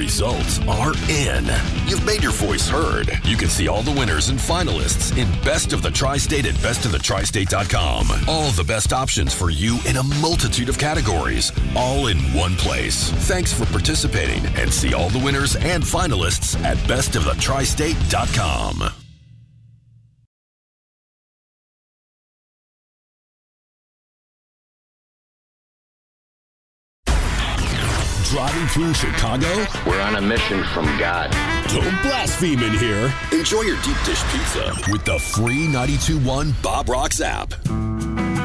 results are in. You've made your voice heard. You can see all the winners and finalists in Best of the Tri-State at bestofthetristate.com. All the best options for you in a multitude of categories, all in one place. Thanks for participating, and see all the winners and finalists at bestofthetristate.com. Driving through Chicago? We're on a mission from God. Don't blaspheme in here. Enjoy your deep dish pizza with the free 92.1 Bob Rocks app.